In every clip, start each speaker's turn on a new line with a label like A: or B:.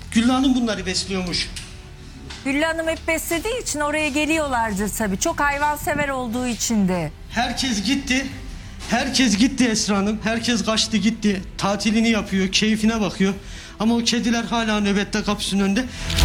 A: Güllü Hanım bunları besliyormuş.
B: Güllü Hanım hep beslediği için oraya geliyorlardır tabii. Çok hayvansever olduğu için de.
A: Herkes gitti. Herkes gitti Esra Hanım. Herkes kaçtı gitti. Tatilini yapıyor, keyfine bakıyor. Ama o kediler hala nöbette kapısının önünde.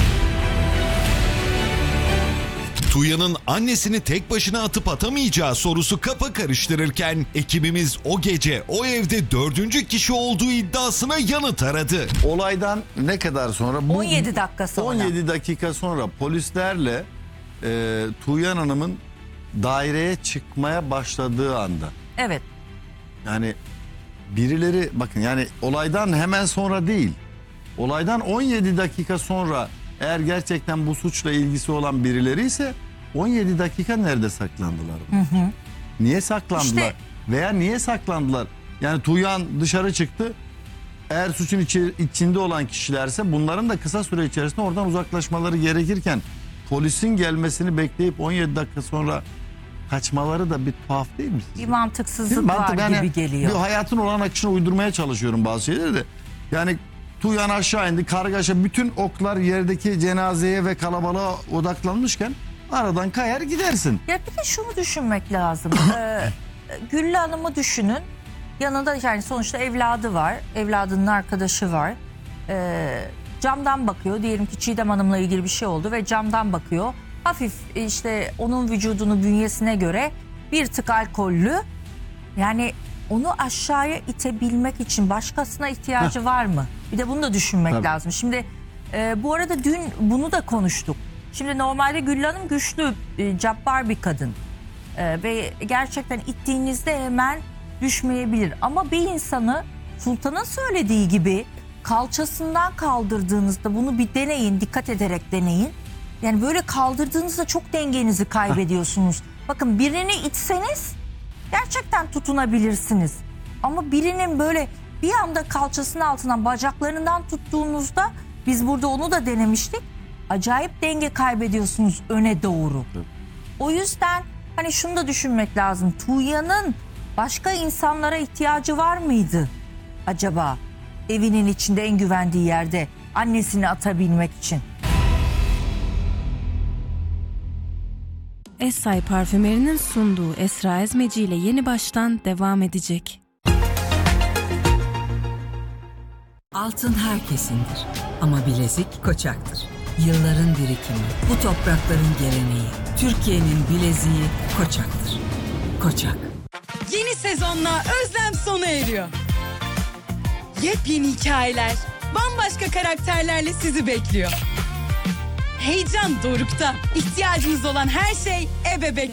C: Tuğya'nın annesini tek başına atıp atamayacağı sorusu kafa karıştırırken ekibimiz o gece o evde 4. kişi olduğu iddiasına yanıt aradı.
D: Olaydan ne kadar sonra?
B: 17 dakika sonra.
D: 17 dakika sonra polislerle Tuğyan Hanım'ın daireye çıkmaya başladığı anda.
B: Evet.
D: Yani birileri bakın yani olaydan hemen sonra değil. Olaydan 17 dakika sonra eğer gerçekten bu suçla ilgisi olan birileri ise 17 dakika nerede saklandılar? Niye saklandılar?
B: İşte...
D: Veya niye saklandılar? Yani Tuğyan dışarı çıktı. Eğer suçun içinde olan kişilerse bunların da kısa süre içerisinde oradan uzaklaşmaları gerekirken polisin gelmesini bekleyip 17 dakika sonra kaçmaları da bir tuhaf değil mi?
B: Bir mantıksızlık var gibi geliyor.
D: Bir hayatın olan akışına uydurmaya çalışıyorum bazı şeyleri de. Yani Tuğyan aşağı indi, kargaşa, bütün oklar yerdeki cenazeye ve kalabalığa odaklanmışken aradan kayar gidersin.
B: Ya bir de şunu düşünmek lazım. Güllü Hanım'ı düşünün. Yanında yani sonuçta evladı var. Evladının arkadaşı var. Camdan bakıyor. Diyelim ki Çiğdem Hanım'la ilgili bir şey oldu ve camdan bakıyor. Hafif işte onun vücudunu bünyesine göre bir tık alkollü. Yani onu aşağıya itebilmek için başkasına ihtiyacı var mı? Bir de bunu da düşünmek lazım. Şimdi bu arada dün bunu da konuştuk. Şimdi normalde Güllü Hanım güçlü, cabbar bir kadın. Ve gerçekten ittiğinizde hemen düşmeyebilir. Ama bir insanı Sultan'ın söylediği gibi kalçasından kaldırdığınızda bunu bir deneyin, dikkat ederek deneyin. Yani böyle kaldırdığınızda çok dengenizi kaybediyorsunuz. Bakın birini itseniz gerçekten tutunabilirsiniz. Ama birinin böyle bir anda kalçasının altından bacaklarından tuttuğunuzda biz burada onu da denemiştik. Acayip denge kaybediyorsunuz öne doğru. O yüzden hani şunu da düşünmek lazım. Tuğya'nın başka insanlara ihtiyacı var mıydı acaba? Evinin içinde en güvendiği yerde annesini atabilmek için.
E: Essay Parfümeri'nin sunduğu Esra Ezmeci ile Yeni Baştan devam edecek.
F: Altın herkesindir ama bilezik Koçak'tır. Yılların birikimi, bu toprakların geleneği, Türkiye'nin bileziği Koçak'tır. Koçak.
G: Yeni sezonla özlem sona eriyor. Yepyeni hikayeler, bambaşka karakterlerle sizi bekliyor. Heyecan dorukta. İhtiyacınız olan her şey ebebek